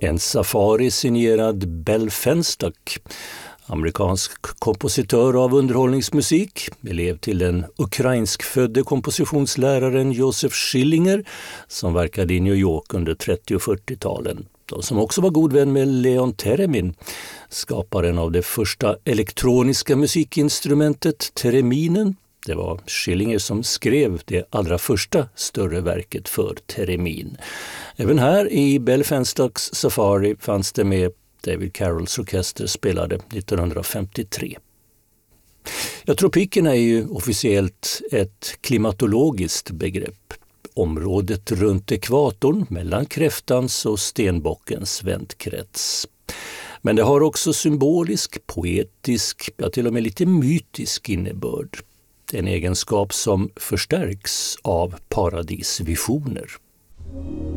En safari signerad Bell Fenstock, amerikansk kompositör av underhållningsmusik, elev till den ukrainskfödde kompositionsläraren Josef Schillinger som verkade i New York under 30- och 40-talen. Och som också var god vän med Leon Theremin, skaparen av det första elektroniska musikinstrumentet Thereminen. Det var Schillinger som skrev det allra första större verket för Theremin. Även här i Bell Fenstocks Safari fanns det med. David Carrolls orkester spelade 1953. Ja, tropikerna är ju officiellt ett klimatologiskt begrepp. Området runt ekvatorn mellan kräftans och stenbockens vändkrets. Men det har också symbolisk, poetisk, ja till och med lite mytisk innebörd. Det är en egenskap som förstärks av paradisvisioner.